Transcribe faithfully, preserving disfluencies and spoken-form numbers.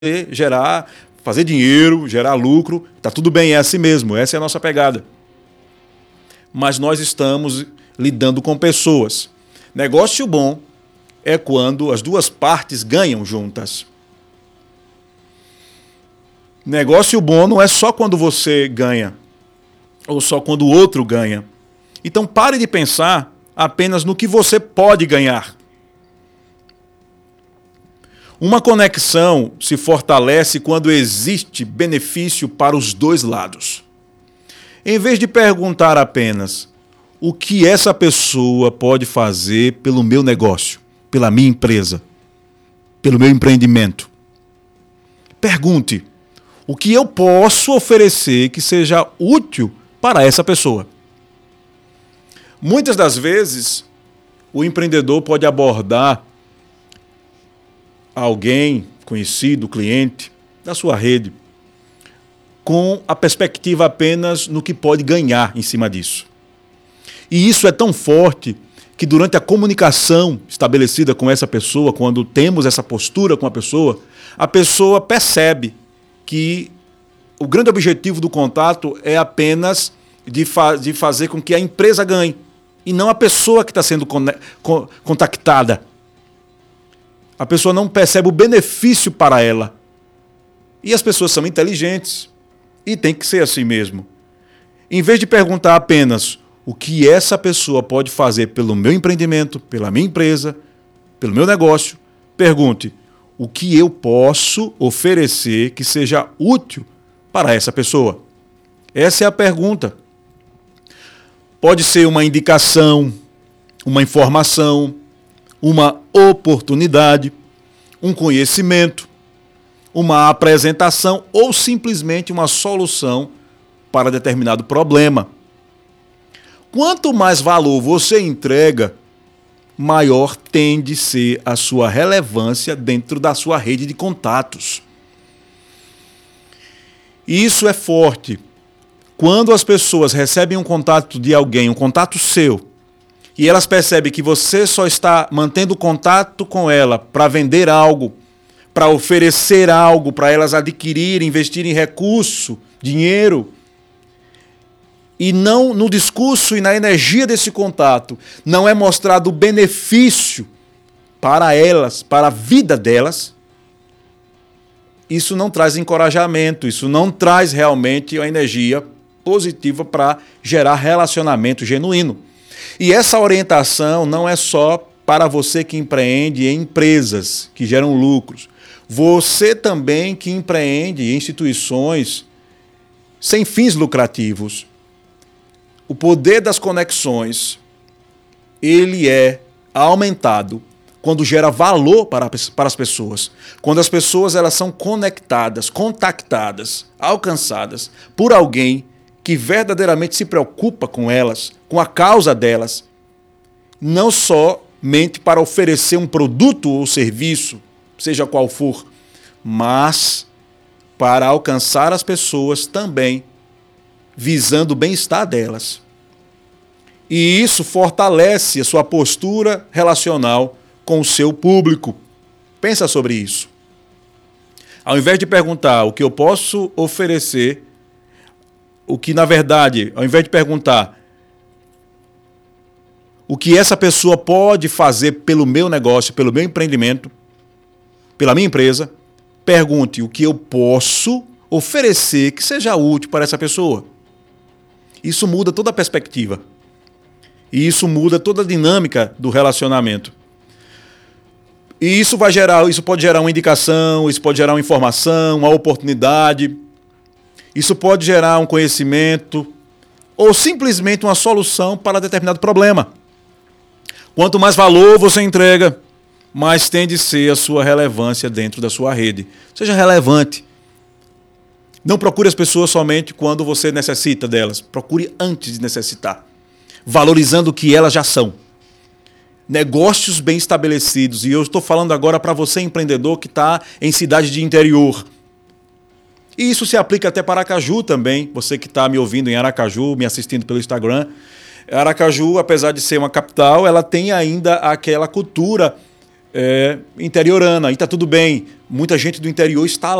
gerar, fazer dinheiro, gerar lucro. Tá tudo bem, é assim mesmo, essa é a nossa pegada. Mas nós estamos lidando com pessoas. Negócio bom é quando as duas partes ganham juntas. Negócio bom não é só quando você ganha, ou só quando o outro ganha. Então pare de pensar apenas no que você pode ganhar. Uma conexão se fortalece quando existe benefício para os dois lados. Em vez de perguntar apenas o que essa pessoa pode fazer pelo meu negócio, pela minha empresa, pelo meu empreendimento, pergunte o que eu posso oferecer que seja útil para essa pessoa. Muitas das vezes, o empreendedor pode abordar alguém conhecido, cliente, da sua rede, com a perspectiva apenas no que pode ganhar em cima disso. E isso é tão forte que durante a comunicação estabelecida com essa pessoa, quando temos essa postura com a pessoa, a pessoa percebe que o grande objetivo do contato é apenas de, fa- de fazer com que a empresa ganhe, e não a pessoa que está sendo con- con- contactada. A pessoa não percebe o benefício para ela. E as pessoas são inteligentes. E tem que ser assim mesmo. Em vez de perguntar apenas o que essa pessoa pode fazer pelo meu empreendimento, pela minha empresa, pelo meu negócio, pergunte o que eu posso oferecer que seja útil para essa pessoa. Essa é a pergunta. Pode ser uma indicação, uma informação, uma oportunidade, um conhecimento, uma apresentação ou simplesmente uma solução para determinado problema. Quanto mais valor você entrega, maior tende a ser a sua relevância dentro da sua rede de contatos. Isso é forte. Quando as pessoas recebem um contato de alguém, um contato seu, e elas percebem que você só está mantendo contato com ela para vender algo, para oferecer algo, para elas adquirirem, investirem recurso, dinheiro, e não no discurso e na energia desse contato, não é mostrado o benefício para elas, para a vida delas, isso não traz encorajamento, isso não traz realmente a energia positiva para gerar relacionamento genuíno. E essa orientação não é só para você que empreende em empresas que geram lucros. Você também que empreende em instituições sem fins lucrativos. O poder das conexões, ele é aumentado quando gera valor para, para as pessoas. Quando as pessoas elas são conectadas, contactadas, alcançadas por alguém que verdadeiramente se preocupa com elas, com a causa delas, não somente para oferecer um produto ou serviço, seja qual for, mas para alcançar as pessoas também, visando o bem-estar delas. E isso fortalece a sua postura relacional com o seu público. Pensa sobre isso. Ao invés de perguntar o que eu posso oferecer, o que, na verdade, ao invés de perguntar o que essa pessoa pode fazer pelo meu negócio, pelo meu empreendimento, pela minha empresa, pergunte o que eu posso oferecer que seja útil para essa pessoa. Isso muda toda a perspectiva. E isso muda toda a dinâmica do relacionamento. E isso vai gerar, isso pode gerar uma indicação, isso pode gerar uma informação, uma oportunidade. Isso pode gerar um conhecimento ou simplesmente uma solução para determinado problema. Quanto mais valor você entrega, mais tende a ser a sua relevância dentro da sua rede. Seja relevante. Não procure as pessoas somente quando você necessita delas. Procure antes de necessitar, valorizando o que elas já são. Negócios bem estabelecidos. E eu estou falando agora para você, empreendedor, que está em cidade de interior. E isso se aplica até para Aracaju também. Você que está me ouvindo em Aracaju, me assistindo pelo Instagram. Aracaju, apesar de ser uma capital, ela tem ainda aquela cultura é, interiorana, e está tudo bem. Muita gente do interior está